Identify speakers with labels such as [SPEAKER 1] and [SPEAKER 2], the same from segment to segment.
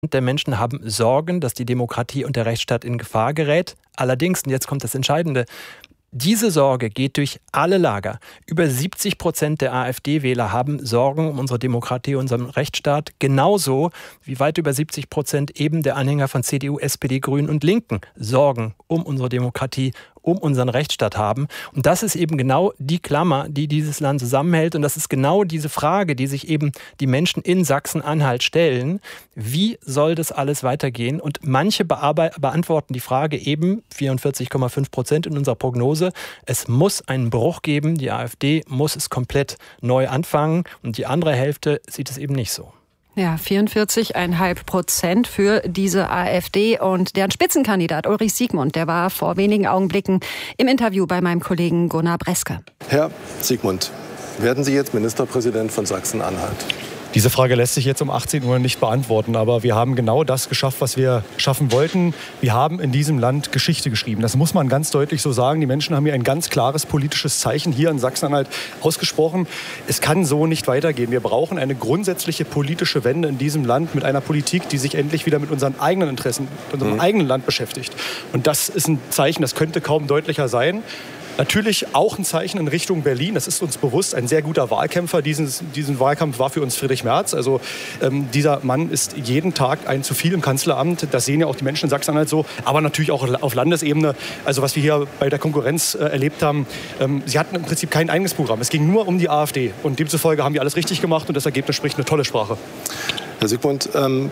[SPEAKER 1] der Menschen haben Sorgen, dass die Demokratie und der Rechtsstaat in Gefahr gerät. Allerdings, und jetzt kommt das Entscheidende, diese Sorge geht durch alle Lager. Über 70% der AfD-Wähler haben Sorgen um unsere Demokratie, unseren Rechtsstaat. Genauso wie weit über 70% eben der Anhänger von CDU, SPD, Grünen und Linken Sorgen um unsere Demokratie, um unseren Rechtsstaat haben. Und das ist eben genau die Klammer, die dieses Land zusammenhält. Und das ist genau diese Frage, die sich eben die Menschen in Sachsen-Anhalt stellen. Wie soll das alles weitergehen? Und manche beantworten die Frage eben, 44,5% in unserer Prognose. Es muss einen Bruch geben. Die AfD muss es komplett neu anfangen. Und die andere Hälfte sieht es eben nicht so.
[SPEAKER 2] Ja, 44,5% für diese AfD und deren Spitzenkandidat Ulrich Siegmund, der war vor wenigen Augenblicken im Interview bei meinem Kollegen Gunnar Breske.
[SPEAKER 3] Herr Siegmund, werden Sie jetzt Ministerpräsident von Sachsen-Anhalt?
[SPEAKER 4] Diese Frage lässt sich jetzt um 18 Uhr nicht beantworten, aber wir haben genau das geschafft, was wir schaffen wollten. Wir haben in diesem Land Geschichte geschrieben. Das muss man ganz deutlich so sagen. Die Menschen haben hier ein ganz klares politisches Zeichen hier in Sachsen-Anhalt ausgesprochen. Es kann so nicht weitergehen. Wir brauchen eine grundsätzliche politische Wende in diesem Land mit einer Politik, die sich endlich wieder mit unseren eigenen Interessen, mit unserem eigenen Land beschäftigt. Und das ist ein Zeichen, das könnte kaum deutlicher sein. Natürlich auch ein Zeichen in Richtung Berlin. Das ist uns bewusst. Ein sehr guter Wahlkämpfer. Diesen Wahlkampf war für uns Friedrich Merz. Also dieser Mann ist jeden Tag ein zu viel im Kanzleramt. Das sehen ja auch die Menschen in Sachsen-Anhalt so. Aber natürlich auch auf Landesebene. Also was wir hier bei der Konkurrenz erlebt haben. Sie hatten im Prinzip kein eigenes Programm. Es ging nur um die AfD. Und demzufolge haben wir alles richtig gemacht. Und das Ergebnis spricht eine tolle Sprache.
[SPEAKER 3] Herr Siegmund,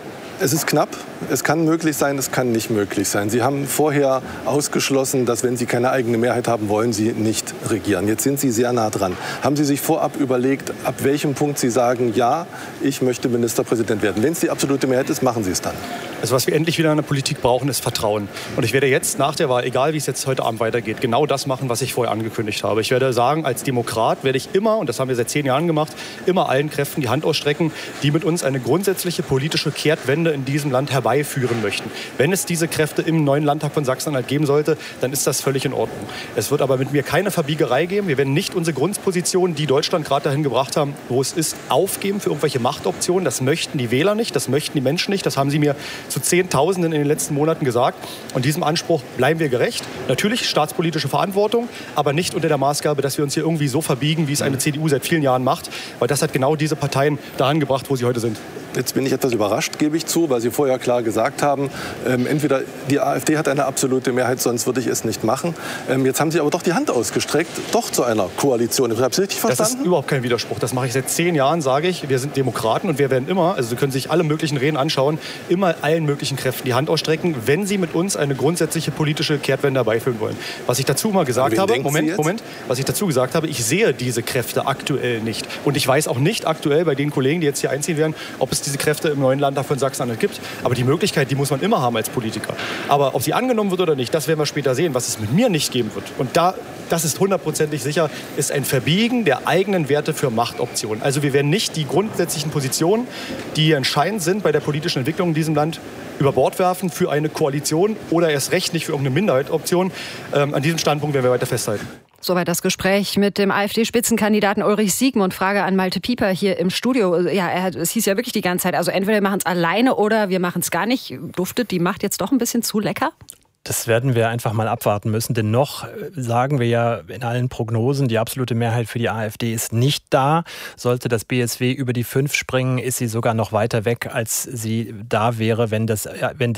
[SPEAKER 3] es ist knapp, es kann möglich sein, es kann nicht möglich sein. Sie haben vorher ausgeschlossen, dass wenn Sie keine eigene Mehrheit haben, wollen Sie nicht regieren. Jetzt sind Sie sehr nah dran. Haben Sie sich vorab überlegt, ab welchem Punkt Sie sagen, ja, ich möchte Ministerpräsident werden? Wenn es die absolute Mehrheit ist, machen Sie es dann.
[SPEAKER 4] Also was wir endlich wieder in der Politik brauchen, ist Vertrauen. Und ich werde jetzt nach der Wahl, egal wie es jetzt heute Abend weitergeht, genau das machen, was ich vorher angekündigt habe. Ich werde sagen, als Demokrat werde ich immer, und das haben wir seit 10 Jahren gemacht, immer allen Kräften die Hand ausstrecken, die mit uns eine grundsätzliche politische Kehrtwende in diesem Land herbeiführen möchten. Wenn es diese Kräfte im neuen Landtag von Sachsen-Anhalt geben sollte, dann ist das völlig in Ordnung. Es wird aber mit mir keine Verbiegerei geben. Wir werden nicht unsere Grundposition, die Deutschland gerade dahin gebracht haben, wo es ist, aufgeben für irgendwelche Machtoptionen. Das möchten die Wähler nicht, das möchten die Menschen nicht. Das haben sie mir zu Zehntausenden in den letzten Monaten gesagt. Und diesem Anspruch bleiben wir gerecht. Natürlich staatspolitische Verantwortung, aber nicht unter der Maßgabe, dass wir uns hier irgendwie so verbiegen, wie es eine CDU seit vielen Jahren macht. Weil das hat genau diese Parteien dahin gebracht, wo sie heute sind.
[SPEAKER 3] Jetzt bin ich etwas überrascht, gebe ich zu, weil Sie vorher klar gesagt haben, entweder die AfD hat eine absolute Mehrheit, sonst würde ich es nicht machen. Jetzt haben Sie aber doch die Hand ausgestreckt, doch zu einer Koalition. Habe ich das richtig verstanden?
[SPEAKER 4] Das ist überhaupt kein Widerspruch. Das mache ich seit 10 Jahren, sage ich. Wir sind Demokraten und wir werden immer, also Sie können sich alle möglichen Reden anschauen, immer allen möglichen Kräften die Hand ausstrecken, wenn sie mit uns eine grundsätzliche politische Kehrtwende herbeiführen wollen. Was ich dazu mal gesagt habe, was ich dazu gesagt habe, ich sehe diese Kräfte aktuell nicht. Und ich weiß auch nicht aktuell bei den Kollegen, die jetzt hier einziehen werden, ob es diese Kräfte im neuen Landtag von Sachsen-Anhalt gibt. Aber die Möglichkeit, die muss man immer haben als Politiker. Aber ob sie angenommen wird oder nicht, das werden wir später sehen. Was es mit mir nicht geben wird, und das ist hundertprozentig sicher, ist ein Verbiegen der eigenen Werte für Machtoptionen. Also wir werden nicht die grundsätzlichen Positionen, die entscheidend sind bei der politischen Entwicklung in diesem Land, über Bord werfen für eine Koalition oder erst recht nicht für irgendeine Minderheitsoption. An diesem Standpunkt werden wir weiter festhalten.
[SPEAKER 2] Soweit das Gespräch mit dem AfD-Spitzenkandidaten Ulrich Siegmund. Frage an Malte Pieper hier im Studio. Ja, es hieß ja wirklich die ganze Zeit, also entweder wir machen es alleine oder wir machen es gar nicht. Duftet die Macht jetzt doch ein bisschen zu lecker?
[SPEAKER 1] Das werden wir einfach mal abwarten müssen, denn noch sagen wir ja in allen Prognosen, die absolute Mehrheit für die AfD ist nicht da. Sollte das BSW über die 5 springen, ist sie sogar noch weiter weg, als sie da wäre, wenn das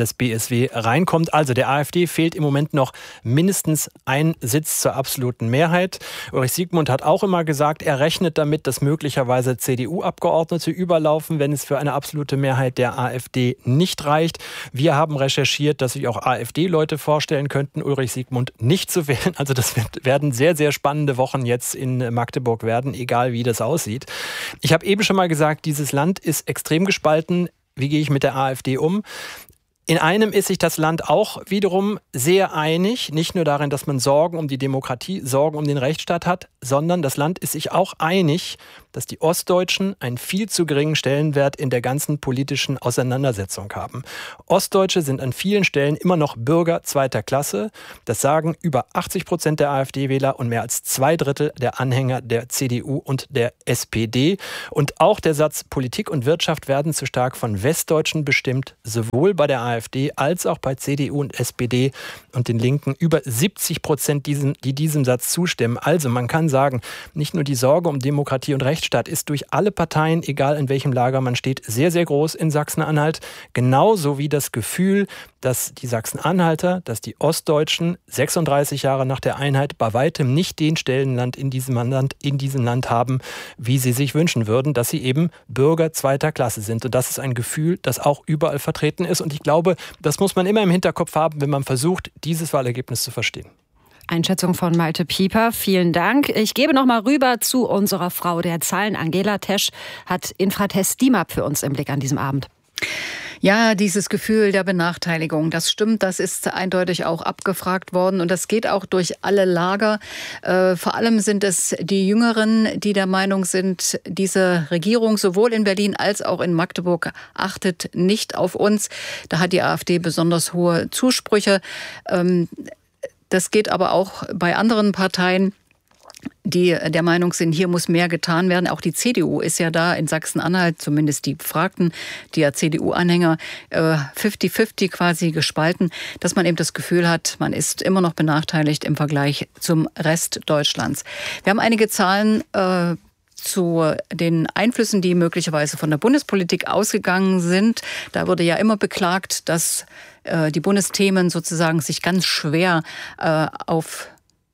[SPEAKER 1] BSW reinkommt. Also der AfD fehlt im Moment noch mindestens ein Sitz zur absoluten Mehrheit. Ulrich Siegmund hat auch immer gesagt, er rechnet damit, dass möglicherweise CDU-Abgeordnete überlaufen, wenn es für eine absolute Mehrheit der AfD nicht reicht. Wir haben recherchiert, dass sich auch AfD-Leute vorstellen könnten, Ulrich Siegmund nicht zu wählen. Also das werden sehr, sehr spannende Wochen jetzt in Magdeburg werden, egal wie das aussieht. Ich habe eben schon mal gesagt, dieses Land ist extrem gespalten. Wie gehe ich mit der AfD um? In einem ist sich das Land auch wiederum sehr einig, nicht nur darin, dass man Sorgen um die Demokratie, Sorgen um den Rechtsstaat hat, sondern das Land ist sich auch einig, dass die Ostdeutschen einen viel zu geringen Stellenwert in der ganzen politischen Auseinandersetzung haben. Ostdeutsche sind an vielen Stellen immer noch Bürger zweiter Klasse. Das sagen über 80% der AfD-Wähler und mehr als 2/3 der Anhänger der CDU und der SPD. Und auch der Satz, Politik und Wirtschaft werden zu stark von Westdeutschen bestimmt, sowohl bei der AfD als auch bei CDU und SPD und den Linken. Über 70%, die diesem Satz zustimmen. Also man kann sagen, nicht nur die Sorge um Demokratie und Rechtsstaat ist durch alle Parteien, egal in welchem Lager man steht, sehr, sehr groß in Sachsen-Anhalt. Genauso wie das Gefühl, dass die Sachsen-Anhalter, dass die Ostdeutschen 36 Jahre nach der Einheit bei weitem nicht den Stellenwert in diesem Land haben, wie sie sich wünschen würden, dass sie eben Bürger zweiter Klasse sind. Und das ist ein Gefühl, das auch überall vertreten ist. Und ich glaube, das muss man immer im Hinterkopf haben, wenn man versucht, dieses Wahlergebnis zu verstehen.
[SPEAKER 2] Einschätzung von Malte Pieper. Vielen Dank. Ich gebe noch mal rüber zu unserer Frau der Zahlen. Angela Tesch hat Infratest DIMAP für uns im Blick an diesem Abend.
[SPEAKER 5] Ja, dieses Gefühl der Benachteiligung, das stimmt, das ist eindeutig auch abgefragt worden und das geht auch durch alle Lager. Vor allem sind es die Jüngeren, die der Meinung sind, diese Regierung sowohl in Berlin als auch in Magdeburg achtet nicht auf uns. Da hat die AfD besonders hohe Zusprüche. Das geht aber auch bei anderen Parteien, die der Meinung sind, hier muss mehr getan werden. Auch die CDU ist ja da in Sachsen-Anhalt, zumindest die Befragten, die ja CDU-Anhänger, 50-50 quasi gespalten, dass man eben das Gefühl hat, man ist immer noch benachteiligt im Vergleich zum Rest Deutschlands. Wir haben einige Zahlen zu den Einflüssen, die möglicherweise von der Bundespolitik ausgegangen sind. Da wurde ja immer beklagt, dass die Bundesthemen sozusagen sich ganz schwer auf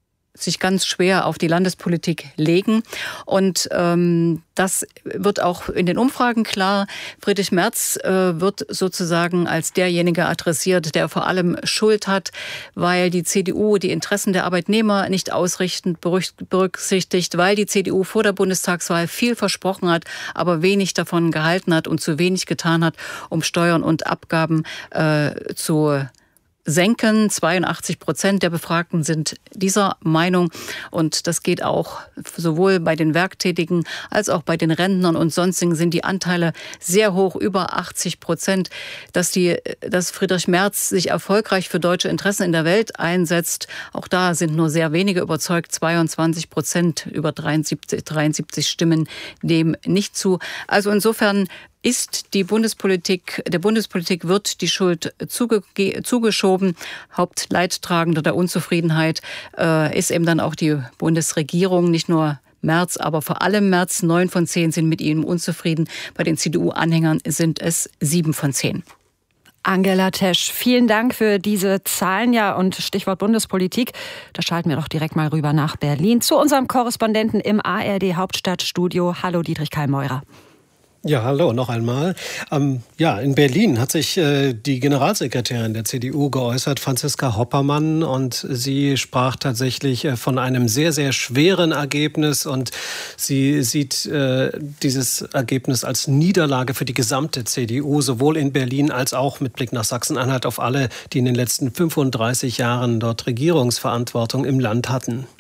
[SPEAKER 5] die Landespolitik legen. Und das wird auch in den Umfragen klar. Friedrich Merz wird sozusagen als derjenige adressiert, der vor allem Schuld hat, weil die CDU die Interessen der Arbeitnehmer nicht ausreichend berücksichtigt, weil die CDU vor der Bundestagswahl viel versprochen hat, aber wenig davon gehalten hat und zu wenig getan hat, um Steuern und Abgaben zu senken. 82% der Befragten sind dieser Meinung. Und das geht auch sowohl bei den Werktätigen als auch bei den Rentnern und Sonstigen sind die Anteile sehr hoch, über 80%. Dass Friedrich Merz sich erfolgreich für deutsche Interessen in der Welt einsetzt, auch da sind nur sehr wenige überzeugt. 22%, über 73 stimmen dem nicht zu. Also insofern ist der Bundespolitik wird die Schuld zugeschoben. Hauptleidtragender der Unzufriedenheit ist eben dann auch die Bundesregierung, nicht nur Merz, aber vor allem Merz. 9 von 10 sind mit ihm unzufrieden. Bei den CDU-Anhängern sind es 7 von 10.
[SPEAKER 2] Angela Tesch, vielen Dank für diese Zahlen. Ja, und Stichwort Bundespolitik, da schalten wir doch direkt mal rüber nach Berlin zu unserem Korrespondenten im ARD Hauptstadtstudio. Hallo Dietrich Keil-Meurer.
[SPEAKER 6] Ja, hallo, noch einmal. In Berlin hat sich die Generalsekretärin der CDU geäußert, Franziska Hoppermann, und sie sprach tatsächlich von einem sehr, sehr schweren Ergebnis und sie sieht dieses Ergebnis als Niederlage für die gesamte CDU, sowohl in Berlin als auch mit Blick nach Sachsen-Anhalt auf alle, die in den letzten 35 Jahren dort Regierungsverantwortung im Land hatten.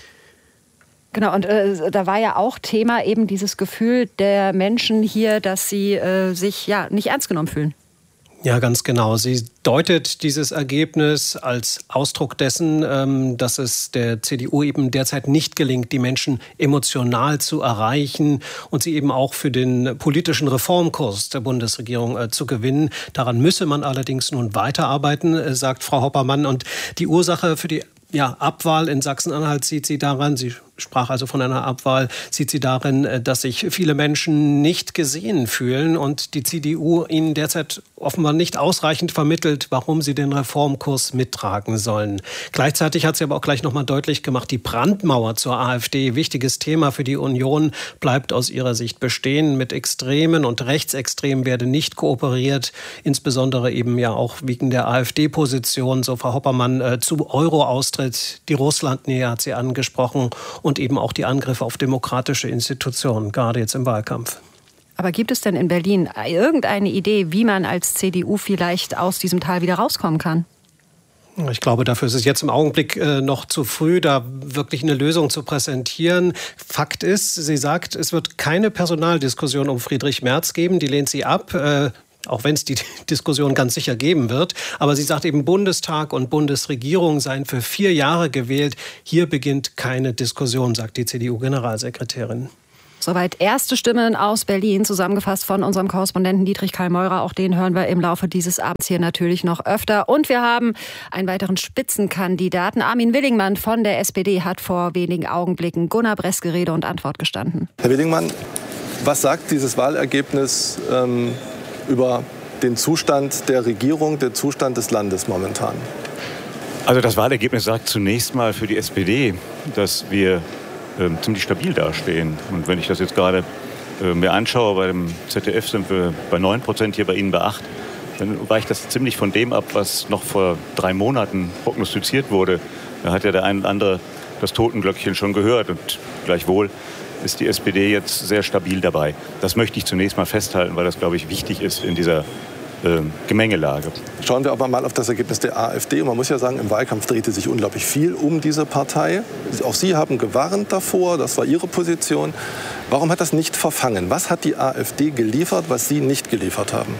[SPEAKER 2] Genau, und da war ja auch Thema eben dieses Gefühl der Menschen hier, dass sie sich nicht ernst genommen fühlen.
[SPEAKER 6] Ja, ganz genau. Sie deutet dieses Ergebnis als Ausdruck dessen, dass es der CDU eben derzeit nicht gelingt, die Menschen emotional zu erreichen und sie eben auch für den politischen Reformkurs der Bundesregierung zu gewinnen. Daran müsse man allerdings nun weiterarbeiten, sagt Frau Hoppermann. Und die Ursache für die Abwahl in Sachsen-Anhalt sieht sie daran, sie sprach also von einer Abwahl, sieht sie darin, dass sich viele Menschen nicht gesehen fühlen und die CDU ihnen derzeit offenbar nicht ausreichend vermittelt, warum sie den Reformkurs mittragen sollen. Gleichzeitig hat sie aber auch gleich nochmal deutlich gemacht, die Brandmauer zur AfD, wichtiges Thema für die Union, bleibt aus ihrer Sicht bestehen. Mit Extremen und Rechtsextremen werde nicht kooperiert, insbesondere eben ja auch wegen der AfD-Position, so Frau Hoppermann, zu Euro-Austritt, die Russlandnähe hat sie angesprochen und eben auch die Angriffe auf demokratische Institutionen, gerade jetzt im Wahlkampf.
[SPEAKER 2] Aber gibt es denn in Berlin irgendeine Idee, wie man als CDU vielleicht aus diesem Tal wieder rauskommen kann?
[SPEAKER 6] Ich glaube, dafür ist es jetzt im Augenblick noch zu früh, da wirklich eine Lösung zu präsentieren. Fakt ist, sie sagt, es wird keine Personaldiskussion um Friedrich Merz geben. Die lehnt sie ab. Auch wenn es die Diskussion ganz sicher geben wird. Aber sie sagt eben, Bundestag und Bundesregierung seien für 4 Jahre gewählt. Hier beginnt keine Diskussion, sagt die CDU-Generalsekretärin.
[SPEAKER 2] Soweit erste Stimmen aus Berlin, zusammengefasst von unserem Korrespondenten Dietrich Karl Meurer. Auch den hören wir im Laufe dieses Abends hier natürlich noch öfter. Und wir haben einen weiteren Spitzenkandidaten. Armin Willingmann von der SPD hat vor wenigen Augenblicken Gunnar Breske Rede und Antwort gestanden.
[SPEAKER 3] Herr Willingmann, was sagt dieses Wahlergebnis über den Zustand der Regierung, den Zustand des Landes momentan?
[SPEAKER 7] Also das Wahlergebnis sagt zunächst mal für die SPD, dass wir ziemlich stabil dastehen. Und wenn ich das jetzt gerade mir anschaue, bei dem ZDF sind wir bei 9%, hier bei Ihnen bei 8%, dann weicht das ziemlich von dem ab, was noch vor 3 Monaten prognostiziert wurde. Da hat ja der ein oder andere das Totenglöckchen schon gehört und gleichwohl ist die SPD jetzt sehr stabil dabei. Das möchte ich zunächst mal festhalten, weil das, glaube ich, wichtig ist in dieser Gemengelage.
[SPEAKER 3] Schauen wir aber mal auf das Ergebnis der AfD. Und man muss ja sagen, im Wahlkampf drehte sich unglaublich viel um diese Partei. Auch Sie haben gewarnt davor, das war Ihre Position. Warum hat das nicht verfangen? Was hat die AfD geliefert, was Sie nicht geliefert haben?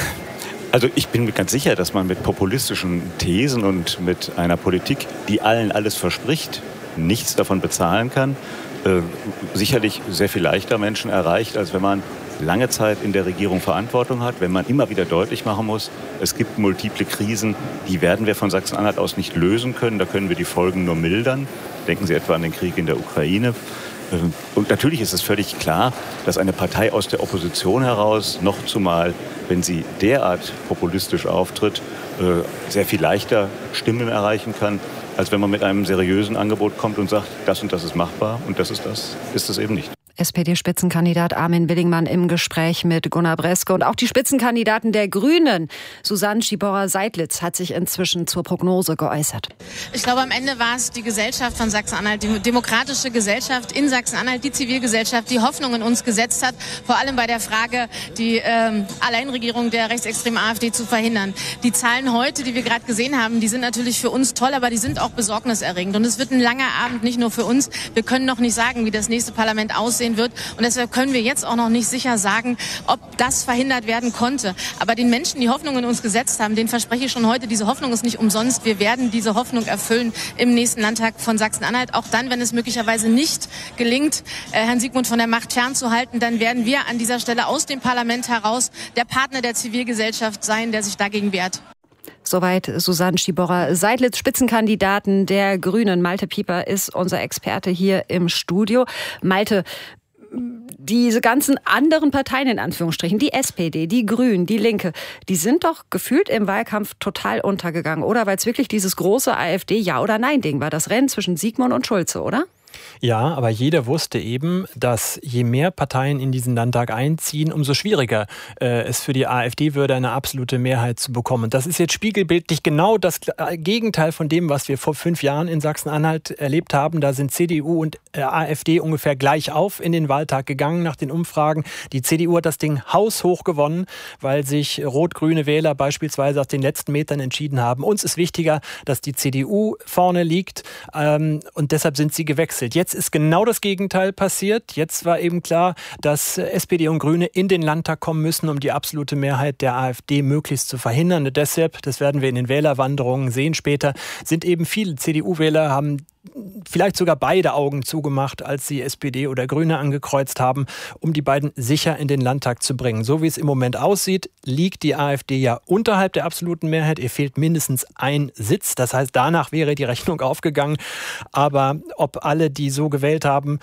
[SPEAKER 7] Also ich bin mir ganz sicher, dass man mit populistischen Thesen und mit einer Politik, die allen alles verspricht, nichts davon bezahlen kann, sicherlich sehr viel leichter Menschen erreicht, als wenn man lange Zeit in der Regierung Verantwortung hat, wenn man immer wieder deutlich machen muss, es gibt multiple Krisen, die werden wir von Sachsen-Anhalt aus nicht lösen können, da können wir die Folgen nur mildern. Denken Sie etwa an den Krieg in der Ukraine. Und natürlich ist es völlig klar, dass eine Partei aus der Opposition heraus, noch zumal, wenn sie derart populistisch auftritt, sehr viel leichter Stimmen erreichen kann, als wenn man mit einem seriösen Angebot kommt und sagt, das und das ist machbar und das ist es eben nicht.
[SPEAKER 2] SPD-Spitzenkandidat Armin Willingmann im Gespräch mit Gunnar Breske. Und auch die Spitzenkandidaten der Grünen, Susanne Schiborra-Seidlitz, hat sich inzwischen zur Prognose geäußert.
[SPEAKER 8] Ich glaube, am Ende war es die Gesellschaft von Sachsen-Anhalt, die demokratische Gesellschaft in Sachsen-Anhalt, die Zivilgesellschaft, die Hoffnung in uns gesetzt hat, vor allem bei der Frage, die Alleinregierung der rechtsextremen AfD zu verhindern. Die Zahlen heute, die wir gerade gesehen haben, die sind natürlich für uns toll, aber die sind auch besorgniserregend. Und es wird ein langer Abend, nicht nur für uns. Wir können noch nicht sagen, wie das nächste Parlament aussehen wird. Und deshalb können wir jetzt auch noch nicht sicher sagen, ob das verhindert werden konnte. Aber den Menschen, die Hoffnung in uns gesetzt haben, denen verspreche ich schon heute, diese Hoffnung ist nicht umsonst. Wir werden diese Hoffnung erfüllen im nächsten Landtag von Sachsen-Anhalt. Auch dann, wenn es möglicherweise nicht gelingt, Herrn Sigmund von der Macht fernzuhalten, dann werden wir an dieser Stelle aus dem Parlament heraus der Partner der Zivilgesellschaft sein, der sich dagegen wehrt.
[SPEAKER 2] Soweit Susanne Schiborra-Seidlitz, Spitzenkandidaten der Grünen. Malte Pieper ist unser Experte hier im Studio. Malte, diese ganzen anderen Parteien in Anführungsstrichen, die SPD, die Grünen, die Linke, die sind doch gefühlt im Wahlkampf total untergegangen, oder? Weil es wirklich dieses große AfD-Ja- oder Nein-Ding war, das Rennen zwischen Sigmund und Schulze, oder?
[SPEAKER 1] Ja, aber jeder wusste eben, dass je mehr Parteien in diesen Landtag einziehen, umso schwieriger es für die AfD würde, eine absolute Mehrheit zu bekommen. Das ist jetzt spiegelbildlich genau das Gegenteil von dem, was wir vor 5 Jahren in Sachsen-Anhalt erlebt haben. Da sind CDU und AfD ungefähr gleich auf in den Wahltag gegangen nach den Umfragen. Die CDU hat das Ding haushoch gewonnen, weil sich rot-grüne Wähler beispielsweise auf den letzten Metern entschieden haben. Uns ist wichtiger, dass die CDU vorne liegt und deshalb sind sie gewechselt. Jetzt ist genau das Gegenteil passiert. Jetzt war eben klar, dass SPD und Grüne in den Landtag kommen müssen, um die absolute Mehrheit der AfD möglichst zu verhindern. Und deshalb, das werden wir in den Wählerwanderungen sehen später, sind eben viele CDU-Wähler, haben vielleicht sogar beide Augen zugemacht, als sie SPD oder Grüne angekreuzt haben, um die beiden sicher in den Landtag zu bringen. So wie es im Moment aussieht, liegt die AfD ja unterhalb der absoluten Mehrheit. Ihr fehlt mindestens ein Sitz. Das heißt, danach wäre die Rechnung aufgegangen. Aber ob alle, die so gewählt haben,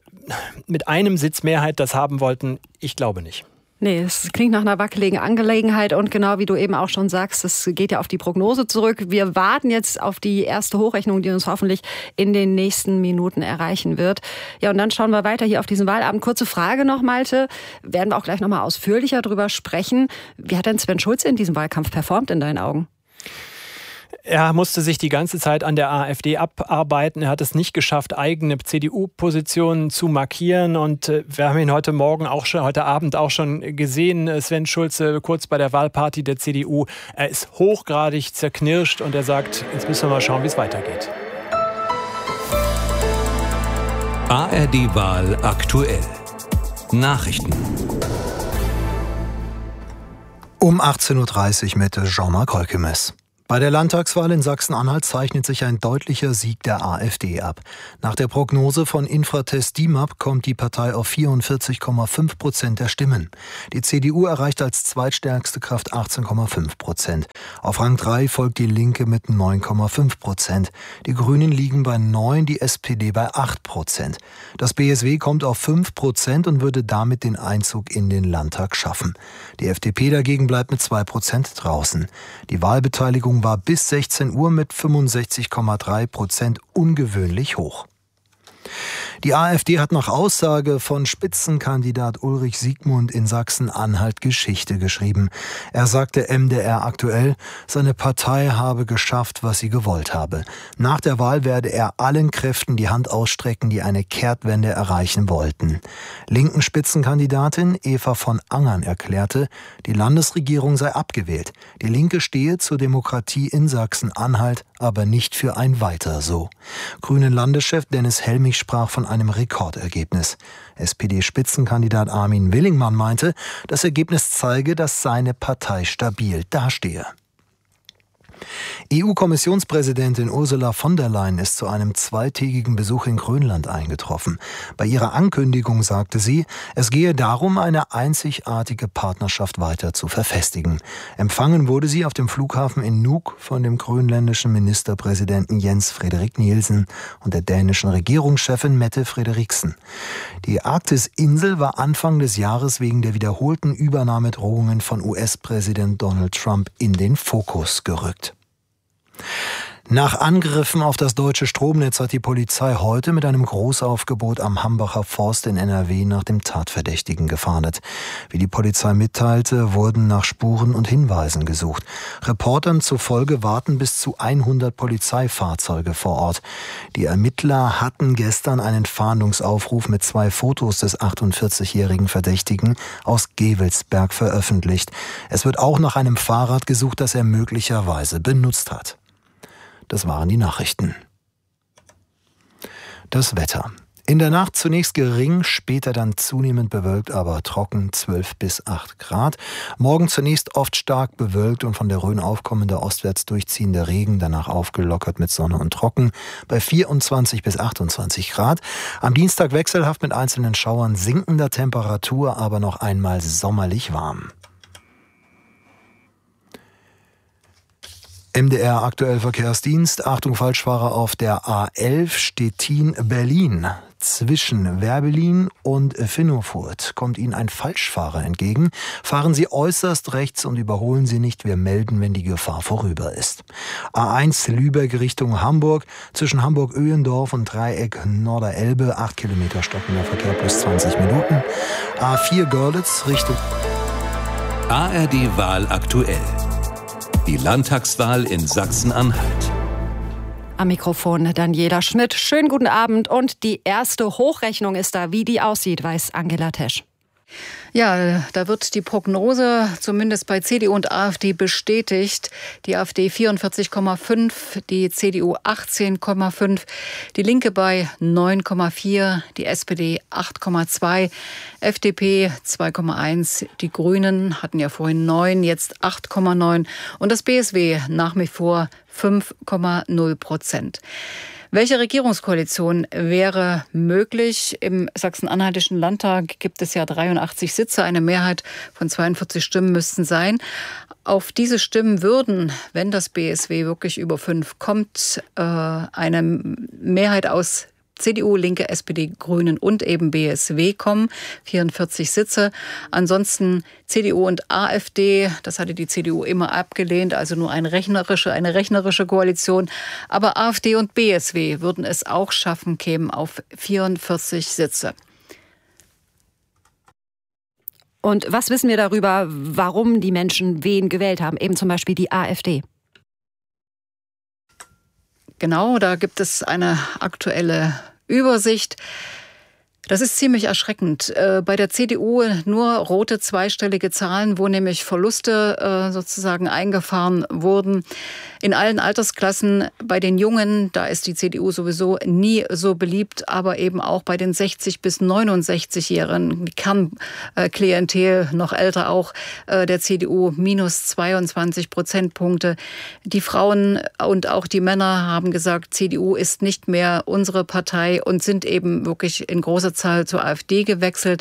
[SPEAKER 1] mit einem Sitz Mehrheit das haben wollten, ich glaube nicht.
[SPEAKER 2] Nee, es klingt nach einer wackeligen Angelegenheit und genau wie du eben auch schon sagst, es geht ja auf die Prognose zurück. Wir warten jetzt auf die erste Hochrechnung, die uns hoffentlich in den nächsten Minuten erreichen wird. Ja, und dann schauen wir weiter hier auf diesen Wahlabend. Kurze Frage noch, Malte, werden wir auch gleich nochmal ausführlicher drüber sprechen. Wie hat denn Sven Schulze in diesem Wahlkampf performt in deinen Augen?
[SPEAKER 1] Er musste sich die ganze Zeit an der AfD abarbeiten. Er hat es nicht geschafft, eigene CDU-Positionen zu markieren. Und wir haben ihn heute Abend auch schon gesehen, Sven Schulze, kurz bei der Wahlparty der CDU. Er ist hochgradig zerknirscht und er sagt, jetzt müssen wir mal schauen, wie es weitergeht.
[SPEAKER 9] ARD-Wahl aktuell. Nachrichten.
[SPEAKER 10] Um 18.30 Uhr mit Jean-Marc Holkemes. Bei der Landtagswahl in Sachsen-Anhalt zeichnet sich ein deutlicher Sieg der AfD ab. Nach der Prognose von Infratest DIMAP kommt die Partei auf 44,5% der Stimmen. Die CDU erreicht als zweitstärkste Kraft 18,5%. Auf Rang 3 folgt die Linke mit 9,5%. Die Grünen liegen bei 9%, die SPD bei 8%. Das BSW kommt auf 5% und würde damit den Einzug in den Landtag schaffen. Die FDP dagegen bleibt mit 2% draußen. Die Wahlbeteiligung war bis 16 Uhr mit 65,3% ungewöhnlich hoch. Die AfD hat nach Aussage von Spitzenkandidat Ulrich Siegmund in Sachsen-Anhalt Geschichte geschrieben. Er sagte MDR aktuell, seine Partei habe geschafft, was sie gewollt habe. Nach der Wahl werde er allen Kräften die Hand ausstrecken, die eine Kehrtwende erreichen wollten. Linken Spitzenkandidatin Eva von Angern erklärte, die Landesregierung sei abgewählt. Die Linke stehe zur Demokratie in Sachsen-Anhalt, aber nicht für ein Weiter so. Grünen Landeschef Dennis Helmich sprach von einem Rekordergebnis. SPD-Spitzenkandidat Armin Willingmann meinte, das Ergebnis zeige, dass seine Partei stabil dastehe. EU-Kommissionspräsidentin Ursula von der Leyen ist zu einem zweitägigen Besuch in Grönland eingetroffen. Bei ihrer Ankündigung sagte sie, es gehe darum, eine einzigartige Partnerschaft weiter zu verfestigen. Empfangen wurde sie auf dem Flughafen in Nuuk von dem grönländischen Ministerpräsidenten Jens Frederik Nielsen und der dänischen Regierungschefin Mette Frederiksen. Die Arktisinsel war Anfang des Jahres wegen der wiederholten Übernahmedrohungen von US-Präsident Donald Trump in den Fokus gerückt. Nach Angriffen auf das deutsche Stromnetz hat die Polizei heute mit einem Großaufgebot am Hambacher Forst in NRW nach dem Tatverdächtigen gefahndet. Wie die Polizei mitteilte, wurden nach Spuren und Hinweisen gesucht. Reportern zufolge warten bis zu 100 Polizeifahrzeuge vor Ort. Die Ermittler hatten gestern einen Fahndungsaufruf mit 2 Fotos des 48-jährigen Verdächtigen aus Gevelsberg veröffentlicht. Es wird auch nach einem Fahrrad gesucht, das er möglicherweise benutzt hat. Das waren die Nachrichten. Das Wetter. In der Nacht zunächst gering, später dann zunehmend bewölkt, aber trocken 12 bis 8 Grad. Morgen zunächst oft stark bewölkt und von der Rhön aufkommender ostwärts durchziehender Regen, danach aufgelockert mit Sonne und Trocken bei 24 bis 28 Grad. Am Dienstag wechselhaft mit einzelnen Schauern, sinkender Temperatur, aber noch einmal sommerlich warm. MDR aktuell Verkehrsdienst. Achtung, Falschfahrer auf der A11 Stettin-Berlin. Zwischen Werbelin und Finnofurt kommt Ihnen ein Falschfahrer entgegen. Fahren Sie äußerst rechts und überholen Sie nicht. Wir melden, wenn die Gefahr vorüber ist. A1 Lübeck Richtung Hamburg. Zwischen Hamburg-Öhlendorf und Dreieck Norderelbe. 8 Kilometer stockender Verkehr plus 20 Minuten. A4 Görlitz Richtung...
[SPEAKER 9] ARD-Wahl aktuell. Die Landtagswahl in Sachsen-Anhalt.
[SPEAKER 2] Am Mikrofon Daniela Schmidt. Schönen guten Abend. Und die erste Hochrechnung ist da. Wie die aussieht, weiß Angela Tesch.
[SPEAKER 5] Ja, da wird die Prognose zumindest bei CDU und AfD bestätigt. Die AfD 44,5, die CDU 18,5, die Linke bei 9,4, die SPD 8,2, FDP 2,1, die Grünen hatten ja vorhin 9, jetzt 8,9 und das BSW nach wie vor 5,0%. Welche Regierungskoalition wäre möglich? Im Sachsen-Anhaltischen Landtag gibt es ja 83 Sitze. Eine Mehrheit von 42 Stimmen müssten sein. Auf diese Stimmen würden, wenn das BSW wirklich über 5 kommt, eine Mehrheit aus CDU, Linke, SPD, Grünen und eben BSW kommen. 44 Sitze. Ansonsten CDU und AfD, das hatte die CDU immer abgelehnt, also nur eine rechnerische Koalition. Aber AfD und BSW würden es auch schaffen, kämen auf 44 Sitze.
[SPEAKER 2] Und was wissen wir darüber, warum die Menschen wen gewählt haben? Eben zum Beispiel die AfD.
[SPEAKER 5] Genau, da gibt es eine aktuelle Übersicht. Das ist ziemlich erschreckend. Bei der CDU nur rote zweistellige Zahlen, wo nämlich Verluste sozusagen eingefahren wurden. In allen Altersklassen, bei den Jungen, da ist die CDU sowieso nie so beliebt, aber eben auch bei den 60- bis 69-Jährigen, die Kernklientel, noch älter auch, der CDU minus 22 Prozentpunkte. Die Frauen und auch die Männer haben gesagt, CDU ist nicht mehr unsere Partei und sind eben wirklich in großer Zahl zur AfD gewechselt.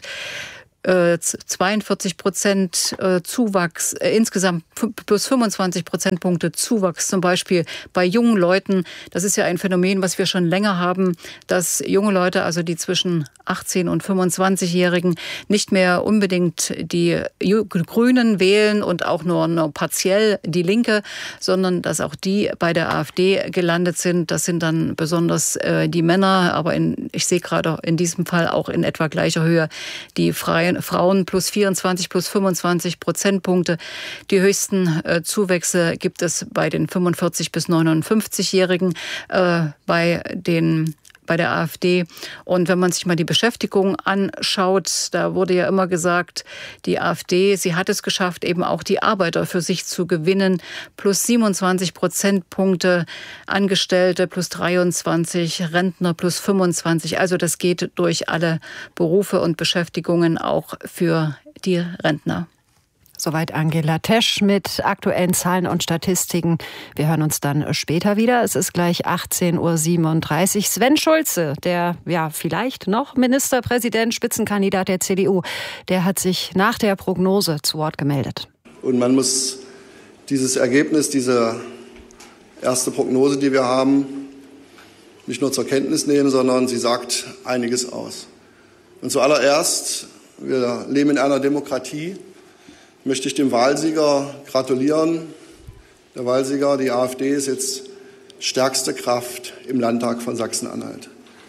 [SPEAKER 5] 42% Zuwachs, insgesamt plus 25 Prozentpunkte Zuwachs, zum Beispiel bei jungen Leuten. Das ist ja ein Phänomen, was wir schon länger haben, dass junge Leute, also die zwischen 18 und 25-Jährigen, nicht mehr unbedingt die Grünen wählen und auch nur partiell die Linke, sondern dass auch die bei der AfD gelandet sind. Das sind dann besonders die Männer, aber ich sehe gerade in diesem Fall auch in etwa gleicher Höhe die Frauen plus 24, plus 25 Prozentpunkte. Die höchsten Zuwächse gibt es bei den 45- bis 59-Jährigen, bei der AfD. Und wenn man sich mal die Beschäftigung anschaut, da wurde ja immer gesagt, die AfD, sie hat es geschafft, eben auch die Arbeiter für sich zu gewinnen. Plus 27 Prozentpunkte Angestellte, plus 23 Rentner, plus 25. Also das geht durch alle Berufe und Beschäftigungen, auch für die Rentner.
[SPEAKER 2] Soweit Angela Tesch mit aktuellen Zahlen und Statistiken. Wir hören uns dann später wieder. Es ist gleich 18:37 Uhr. Sven Schulze, der vielleicht noch Ministerpräsident, Spitzenkandidat der CDU, der hat sich nach der Prognose zu Wort gemeldet.
[SPEAKER 11] Und man muss dieses Ergebnis, diese erste Prognose, die wir haben, nicht nur zur Kenntnis nehmen, sondern sie sagt einiges aus. Und zuallererst, wir leben in einer Demokratie, möchte ich dem Wahlsieger gratulieren. Der Wahlsieger, die AfD, ist jetzt stärkste Kraft im Landtag von Sachsen-Anhalt.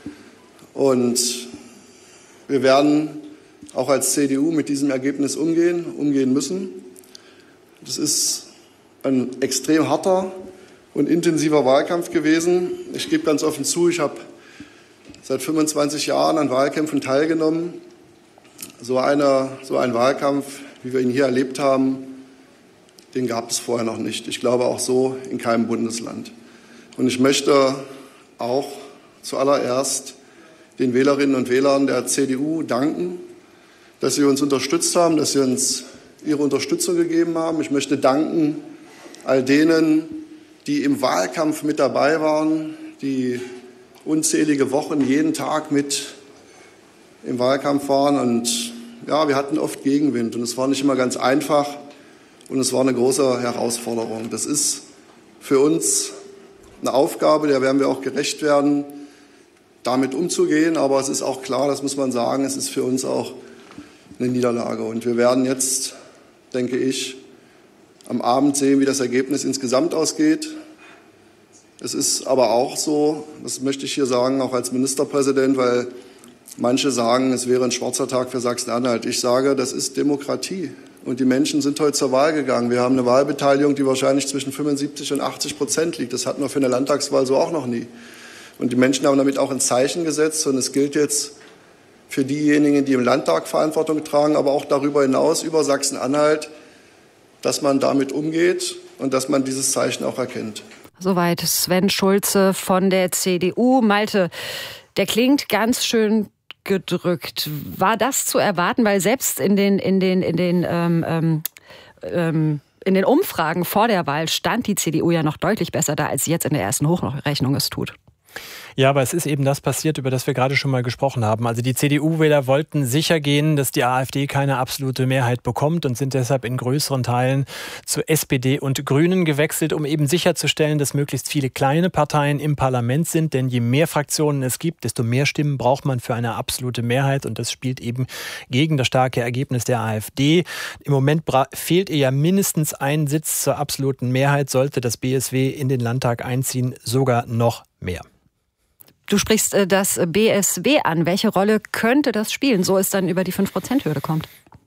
[SPEAKER 11] Und wir werden auch als CDU mit diesem Ergebnis umgehen müssen. Das ist ein extrem harter und intensiver Wahlkampf gewesen. Ich gebe ganz offen zu, ich habe seit 25 Jahren an Wahlkämpfen teilgenommen. So ein Wahlkampf, wie wir ihn hier erlebt haben, den gab es vorher noch nicht. Ich glaube auch so in keinem Bundesland. Und ich möchte auch zuallererst den Wählerinnen und Wählern der CDU danken, dass sie uns unterstützt haben, dass sie uns ihre Unterstützung gegeben haben. Ich möchte danken all denen, die im Wahlkampf mit dabei waren, die unzählige Wochen jeden Tag mit im Wahlkampf waren. Und ja, wir hatten oft Gegenwind und es war nicht immer ganz einfach und es war eine große Herausforderung. Das ist für uns eine Aufgabe, der werden wir auch gerecht werden, damit umzugehen. Aber es ist auch klar, das muss man sagen, es ist für uns auch eine Niederlage. Und wir werden jetzt, denke ich, am Abend sehen, wie das Ergebnis insgesamt ausgeht. Es ist aber auch so, das möchte ich hier sagen, auch als Ministerpräsident, weil manche sagen, es wäre ein schwarzer Tag für Sachsen-Anhalt. Ich sage, das ist Demokratie. Und die Menschen sind heute zur Wahl gegangen. Wir haben eine Wahlbeteiligung, die wahrscheinlich zwischen 75 und 80% liegt. Das hatten wir für eine Landtagswahl so auch noch nie. Und die Menschen haben damit auch ein Zeichen gesetzt. Und es gilt jetzt für diejenigen, die im Landtag Verantwortung tragen, aber auch darüber hinaus, über Sachsen-Anhalt, dass man damit umgeht und dass man dieses Zeichen auch erkennt.
[SPEAKER 2] Soweit Sven Schulze von der CDU. Malte, der klingt ganz schön gedrückt. War das zu erwarten? Weil selbst in den Umfragen vor der Wahl stand die CDU ja noch deutlich besser da, als sie jetzt in der ersten Hochrechnung es tut.
[SPEAKER 1] Ja, aber es ist eben das passiert, über das wir gerade schon mal gesprochen haben. Also die CDU-Wähler wollten sicher gehen, dass die AfD keine absolute Mehrheit bekommt und sind deshalb in größeren Teilen zu SPD und Grünen gewechselt, um eben sicherzustellen, dass möglichst viele kleine Parteien im Parlament sind. Denn je mehr Fraktionen es gibt, desto mehr Stimmen braucht man für eine absolute Mehrheit. Und das spielt eben gegen das starke Ergebnis der AfD. Im Moment fehlt ihr ja mindestens ein Sitz zur absoluten Mehrheit, sollte das BSW in den Landtag einziehen, sogar noch mehr.
[SPEAKER 2] Du sprichst das BSW an. Welche Rolle könnte das spielen, so es dann über die 5%-Hürde kommt?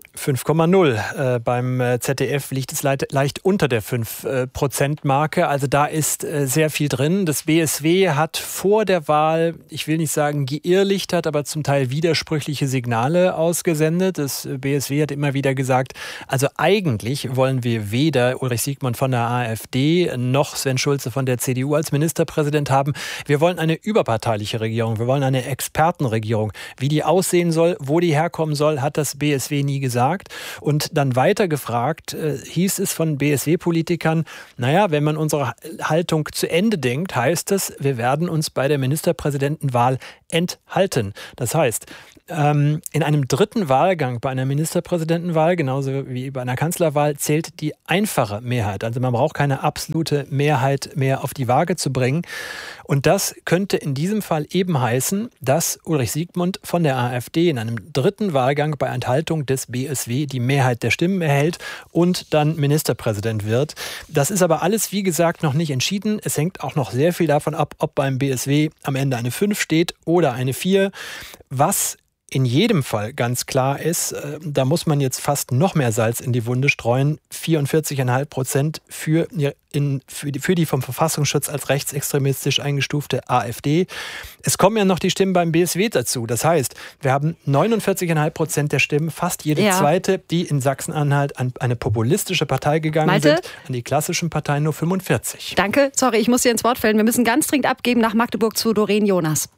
[SPEAKER 1] 5,0. Beim ZDF liegt es leicht unter der 5%-Marke. Also da ist sehr viel drin. Das BSW hat vor der Wahl, ich will nicht sagen geirrlichtert, aber zum Teil widersprüchliche Signale ausgesendet. Das BSW hat immer wieder gesagt, also eigentlich wollen wir weder Ulrich Siegmund von der AfD noch Sven Schulze von der CDU als Ministerpräsident haben. Wir wollen eine überparteiliche Regierung. Wir wollen eine Expertenregierung. Wie die aussehen soll, wo die herkommen soll, hat das BSW nie gesagt. Und dann weiter gefragt, hieß es von BSW-Politikern, naja, wenn man unsere Haltung zu Ende denkt, heißt es, wir werden uns bei der Ministerpräsidentenwahl enthalten. Das heißt, in einem dritten Wahlgang bei einer Ministerpräsidentenwahl, genauso wie bei einer Kanzlerwahl, zählt die einfache Mehrheit. Also man braucht keine absolute Mehrheit mehr auf die Waage zu bringen. Und das könnte in diesem Fall eben heißen, dass Ulrich Siegmund von der AfD in einem dritten Wahlgang bei Enthaltung des BSW die Mehrheit der Stimmen erhält und dann Ministerpräsident wird. Das ist aber alles, wie gesagt, noch nicht entschieden. Es hängt auch noch sehr viel davon ab, ob beim BSW am Ende eine 5 steht oder eine 4. Was in jedem Fall ganz klar ist, da muss man jetzt fast noch mehr Salz in die Wunde streuen, 44,5% für die vom Verfassungsschutz als rechtsextremistisch eingestufte AfD. Es kommen ja noch die Stimmen beim BSW dazu. Das heißt, wir haben 49,5% der Stimmen, fast jede zweite, die in Sachsen-Anhalt an eine populistische Partei gegangen sind. An die klassischen Parteien nur 45.
[SPEAKER 2] Danke, sorry, ich muss dir ins Wort fallen. Wir müssen ganz dringend abgeben nach Magdeburg zu Doreen Jonas.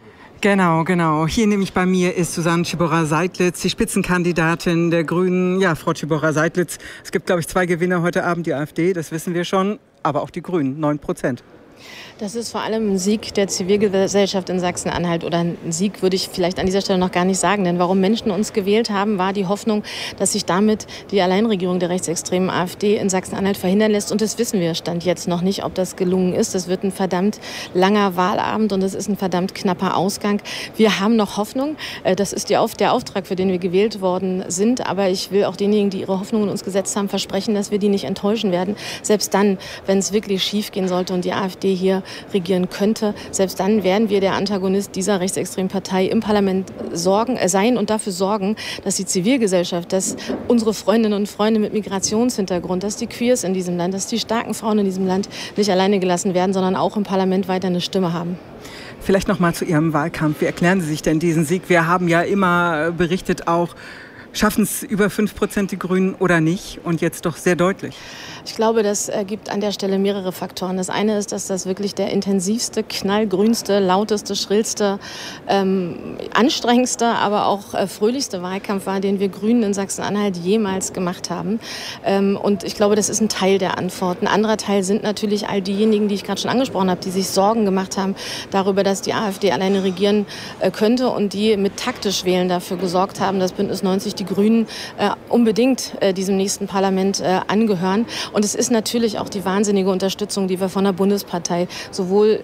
[SPEAKER 12] Genau. Hier nämlich bei mir ist Susanne Tschiborra-Seidlitz, die Spitzenkandidatin der Grünen. Ja, Frau Tschiborra-Seidlitz, es gibt, glaube ich, 2 Gewinner heute Abend, die AfD, das wissen wir schon, aber auch die Grünen, 9%.
[SPEAKER 8] Das ist vor allem ein Sieg der Zivilgesellschaft in Sachsen-Anhalt. Oder ein Sieg würde ich vielleicht an dieser Stelle noch gar nicht sagen. Denn warum Menschen uns gewählt haben, war die Hoffnung, dass sich damit die Alleinregierung der rechtsextremen AfD in Sachsen-Anhalt verhindern lässt. Und das wissen wir Stand jetzt noch nicht, ob das gelungen ist. Das wird ein verdammt langer Wahlabend und es ist ein verdammt knapper Ausgang. Wir haben noch Hoffnung. Das ist der Auftrag, für den wir gewählt worden sind. Aber ich will auch denjenigen, die ihre Hoffnungen in uns gesetzt haben, versprechen, dass wir die nicht enttäuschen werden. Selbst dann, wenn es wirklich schief gehen sollte und die AfD hier regieren könnte, selbst dann werden wir der Antagonist dieser rechtsextremen Partei im Parlament sein und dafür sorgen, dass die Zivilgesellschaft, dass unsere Freundinnen und Freunde mit Migrationshintergrund, dass die Queers in diesem Land, dass die starken Frauen in diesem Land nicht alleine gelassen werden, sondern auch im Parlament weiter eine Stimme haben.
[SPEAKER 12] Vielleicht noch mal zu Ihrem Wahlkampf. Wie erklären Sie sich denn diesen Sieg? Wir haben ja immer berichtet auch, schaffen es über 5% die Grünen oder nicht? Und jetzt doch sehr deutlich.
[SPEAKER 8] Ich glaube, das gibt an der Stelle mehrere Faktoren. Das eine ist, dass das wirklich der intensivste, knallgrünste, lauteste, schrillste, anstrengendste, aber auch fröhlichste Wahlkampf war, den wir Grünen in Sachsen-Anhalt jemals gemacht haben. Und ich glaube, das ist ein Teil der Antwort. Ein anderer Teil sind natürlich all diejenigen, die ich gerade schon angesprochen habe, die sich Sorgen gemacht haben darüber, dass die AfD alleine regieren könnte und die mit taktisch Wählen dafür gesorgt haben, dass Bündnis 90 die Grünen unbedingt diesem nächsten Parlament angehören. Und es ist natürlich auch die wahnsinnige Unterstützung, die wir von der Bundespartei sowohl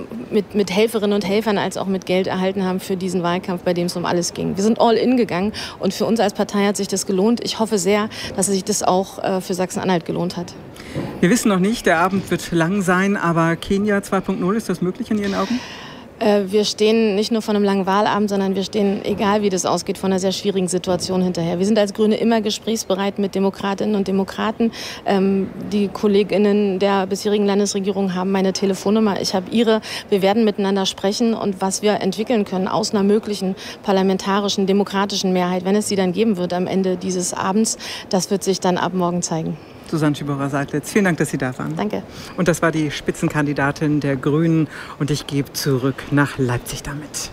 [SPEAKER 8] mit Helferinnen und Helfern als auch mit Geld erhalten haben für diesen Wahlkampf, bei dem es um alles ging. Wir sind all in gegangen und für uns als Partei hat sich das gelohnt. Ich hoffe sehr, dass sich das auch für Sachsen-Anhalt gelohnt hat.
[SPEAKER 12] Wir wissen noch nicht, der Abend wird lang sein, aber Kenia 2.0, ist das möglich in Ihren Augen?
[SPEAKER 8] Wir stehen nicht nur vor einem langen Wahlabend, sondern wir stehen, egal wie das ausgeht, vor einer sehr schwierigen Situation hinterher. Wir sind als Grüne immer gesprächsbereit mit Demokratinnen und Demokraten. Die KollegInnen der bisherigen Landesregierung haben meine Telefonnummer, ich habe ihre. Wir werden miteinander sprechen und was wir entwickeln können aus einer möglichen parlamentarischen, demokratischen Mehrheit, wenn es sie dann geben wird am Ende dieses Abends, das wird sich dann ab morgen zeigen.
[SPEAKER 12] Susanne Tschiborra-Seidlitz, vielen Dank, dass Sie da waren.
[SPEAKER 8] Danke.
[SPEAKER 12] Und das war die Spitzenkandidatin der Grünen. Und ich gebe zurück nach Leipzig damit.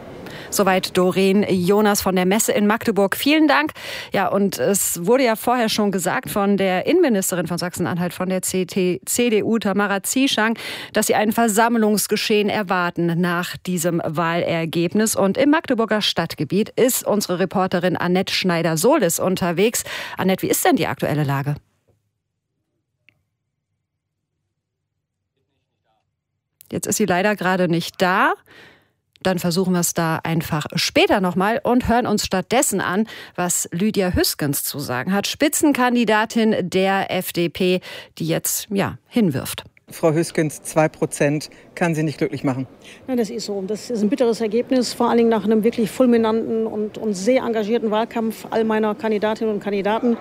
[SPEAKER 2] Soweit Doreen Jonas von der Messe in Magdeburg. Vielen Dank. Ja, und es wurde ja vorher schon gesagt von der Innenministerin von Sachsen-Anhalt, von der CDU, Tamara Zieschang, dass sie ein Versammlungsgeschehen erwarten nach diesem Wahlergebnis. Und im Magdeburger Stadtgebiet ist unsere Reporterin Annette Schneider-Solis unterwegs. Annette, wie ist denn die aktuelle Lage? Jetzt ist sie leider gerade nicht da. Dann versuchen wir es da einfach später nochmal und hören uns stattdessen an, was Lydia Hüskens zu sagen hat. Spitzenkandidatin der FDP, die jetzt hinwirft.
[SPEAKER 12] Frau Hüskens, 2% kann Sie nicht glücklich machen.
[SPEAKER 13] Ja, das ist so. Das ist ein bitteres Ergebnis, vor allen Dingen nach einem wirklich fulminanten und sehr engagierten Wahlkampf all meiner Kandidatinnen und Kandidaten.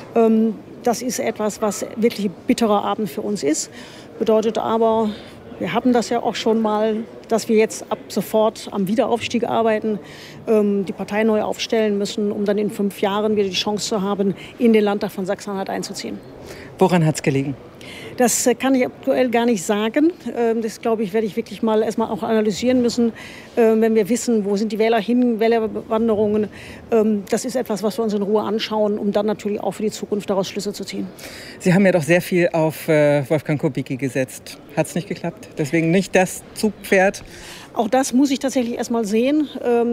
[SPEAKER 13] Das ist etwas, was wirklich ein bitterer Abend für uns ist. Bedeutet aber, wir haben das ja auch schon mal, dass wir jetzt ab sofort am Wiederaufstieg arbeiten, die Partei neu aufstellen müssen, um dann in 5 Jahren wieder die Chance zu haben, in den Landtag von Sachsen-Anhalt einzuziehen.
[SPEAKER 12] Woran hat es gelegen?
[SPEAKER 13] Das kann ich aktuell gar nicht sagen. Das, glaube ich, werde ich wirklich mal erstmal auch analysieren müssen, wenn wir wissen, wo sind die Wähler hin, Wählerwanderungen. Das ist etwas, was wir uns in Ruhe anschauen, um dann natürlich auch für die Zukunft daraus Schlüsse zu ziehen.
[SPEAKER 12] Sie haben ja doch sehr viel auf Wolfgang Kubicki gesetzt. Hat es nicht geklappt? Deswegen nicht das Zugpferd?
[SPEAKER 13] Auch das muss ich tatsächlich erstmal sehen.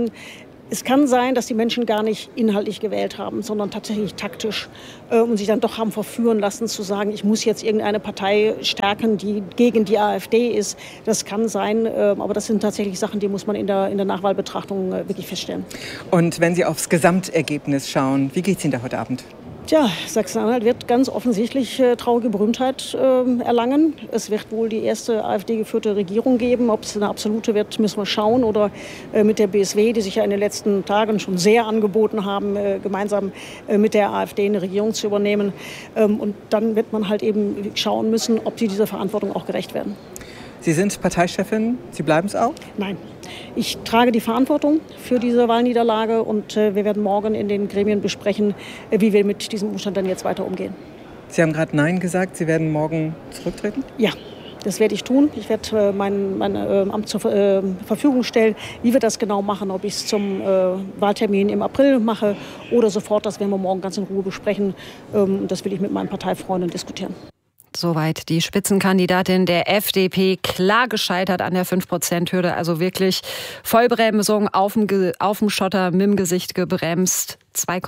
[SPEAKER 13] Es kann sein, dass die Menschen gar nicht inhaltlich gewählt haben, sondern tatsächlich taktisch und sich dann doch haben verführen lassen zu sagen, ich muss jetzt irgendeine Partei stärken, die gegen die AfD ist. Das kann sein, aber das sind tatsächlich Sachen, die muss man in der Nachwahlbetrachtung wirklich feststellen.
[SPEAKER 12] Und wenn Sie aufs Gesamtergebnis schauen, wie geht es Ihnen da heute Abend?
[SPEAKER 13] Tja, Sachsen-Anhalt wird ganz offensichtlich traurige Berühmtheit erlangen. Es wird wohl die erste AfD-geführte Regierung geben. Ob es eine absolute wird, müssen wir schauen. Oder mit der BSW, die sich ja in den letzten Tagen schon sehr angeboten haben, gemeinsam mit der AfD eine Regierung zu übernehmen. Und dann wird man halt eben schauen müssen, ob sie dieser Verantwortung auch gerecht werden.
[SPEAKER 12] Sie sind Parteichefin. Sie bleiben es auch?
[SPEAKER 13] Nein. Ich trage die Verantwortung für diese Wahlniederlage und wir werden morgen in den Gremien besprechen, wie wir mit diesem Umstand dann jetzt weiter umgehen.
[SPEAKER 12] Sie haben gerade Nein gesagt. Sie werden morgen zurücktreten?
[SPEAKER 13] Ja, das werde ich tun. Ich werde mein Amt zur Verfügung stellen. Wie wir das genau machen, ob ich es zum Wahltermin im April mache oder sofort, das werden wir morgen ganz in Ruhe besprechen. Das will ich mit meinen Parteifreunden diskutieren.
[SPEAKER 2] Soweit die Spitzenkandidatin der FDP, klar gescheitert an der 5%-Hürde. Also wirklich Vollbremsung auf dem Schotter, mit dem Gesicht gebremst.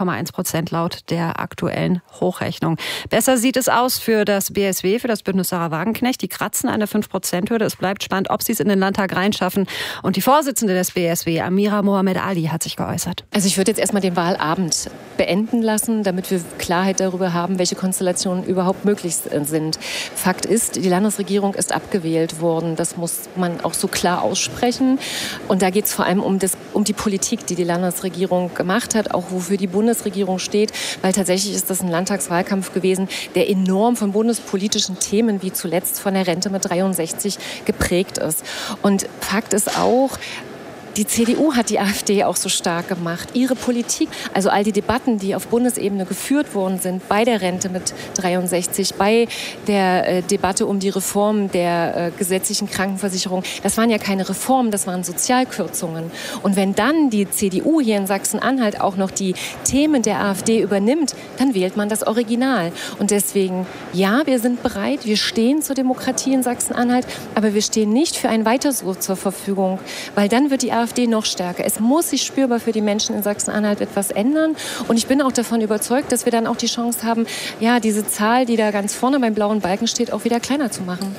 [SPEAKER 2] 2,1% laut der aktuellen Hochrechnung. Besser sieht es aus für das BSW, für das Bündnis Sarah Wagenknecht. Die kratzen an der 5%-Hürde. Es bleibt spannend, ob sie es in den Landtag reinschaffen. Und die Vorsitzende des BSW, Amira Mohamed Ali, hat sich geäußert.
[SPEAKER 14] Also ich würde jetzt erstmal den Wahlabend beenden lassen, damit wir Klarheit darüber haben, welche Konstellationen überhaupt möglich sind. Fakt ist, die Landesregierung ist abgewählt worden. Das muss man auch so klar aussprechen. Und da geht es vor allem um die Politik, die die Landesregierung gemacht hat, auch wofür die Bundesregierung steht, weil tatsächlich ist das ein Landtagswahlkampf gewesen, der enorm von bundespolitischen Themen wie zuletzt von der Rente mit 63 geprägt ist. Und Fakt ist auch, die CDU hat die AfD auch so stark gemacht. Ihre Politik, also all die Debatten, die auf Bundesebene geführt worden sind, bei der Rente mit 63, bei der Debatte um die Reform der gesetzlichen Krankenversicherung, das waren ja keine Reformen, das waren Sozialkürzungen. Und wenn dann die CDU hier in Sachsen-Anhalt auch noch die Themen der AfD übernimmt, dann wählt man das Original. Und deswegen, ja, wir sind bereit, wir stehen zur Demokratie in Sachsen-Anhalt, aber wir stehen nicht für ein Weiter so zur Verfügung, weil dann wird die AfD noch stärker. Es muss sich spürbar für die Menschen in Sachsen-Anhalt etwas ändern. Und ich bin auch davon überzeugt, dass wir dann auch die Chance haben, ja, diese Zahl, die da ganz vorne beim blauen Balken steht, auch wieder kleiner zu machen.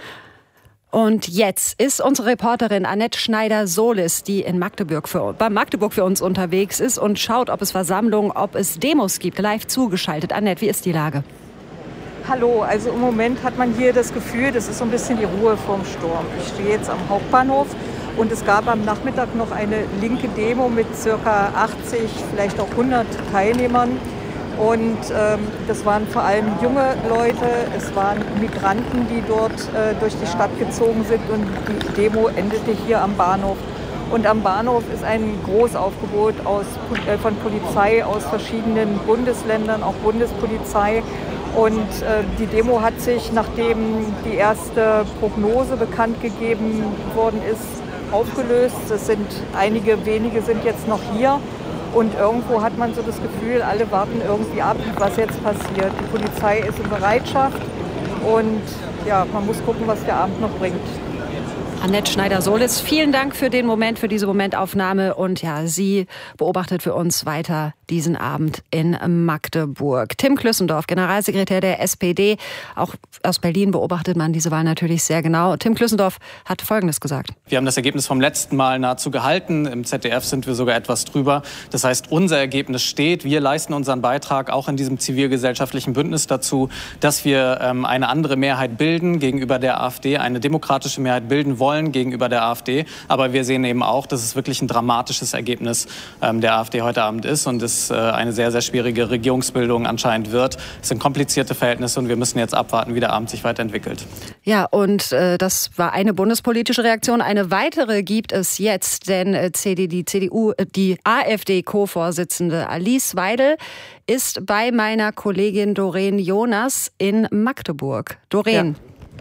[SPEAKER 2] Und jetzt ist unsere Reporterin Annette Schneider-Solis, die in Magdeburg für uns unterwegs ist und schaut, ob es Versammlungen, ob es Demos gibt, live zugeschaltet. Annette, wie ist die Lage?
[SPEAKER 15] Hallo, also im Moment hat man hier das Gefühl, das ist so ein bisschen die Ruhe vorm Sturm. Ich stehe jetzt am Hauptbahnhof. Und es gab am Nachmittag noch eine linke Demo mit ca. 80, vielleicht auch 100 Teilnehmern. Und das waren vor allem junge Leute, es waren Migranten, die dort durch die Stadt gezogen sind. Und die Demo endete hier am Bahnhof. Und am Bahnhof ist ein Großaufgebot von Polizei aus verschiedenen Bundesländern, auch Bundespolizei. Und die Demo hat sich, nachdem die erste Prognose bekannt gegeben worden ist, aufgelöst. Einige wenige sind jetzt noch hier und irgendwo hat man so das Gefühl, alle warten irgendwie ab, was jetzt passiert. Die Polizei ist in Bereitschaft und ja, man muss gucken, was der Abend noch bringt.
[SPEAKER 2] Annette Schneider-Solis, vielen Dank für den Moment, für diese Momentaufnahme und ja, sie beobachtet für uns weiter diesen Abend in Magdeburg. Tim Klüssendorf, Generalsekretär der SPD. Auch aus Berlin beobachtet man diese Wahl natürlich sehr genau. Tim Klüssendorf hat Folgendes gesagt.
[SPEAKER 16] Wir haben das Ergebnis vom letzten Mal nahezu gehalten. Im ZDF sind wir sogar etwas drüber. Das heißt, unser Ergebnis steht. Wir leisten unseren Beitrag auch in diesem zivilgesellschaftlichen Bündnis dazu, dass wir eine andere Mehrheit bilden gegenüber der AfD, eine demokratische Mehrheit bilden wollen gegenüber der AfD. Aber wir sehen eben auch, dass es wirklich ein dramatisches Ergebnis der AfD heute Abend ist und es eine sehr, sehr schwierige Regierungsbildung anscheinend wird. Es sind komplizierte Verhältnisse und wir müssen jetzt abwarten, wie der Abend sich weiterentwickelt.
[SPEAKER 2] Ja, und das war eine bundespolitische Reaktion. Eine weitere gibt es jetzt, denn die AfD-Co-Vorsitzende Alice Weidel ist bei meiner Kollegin Doreen Jonas in Magdeburg. Doreen.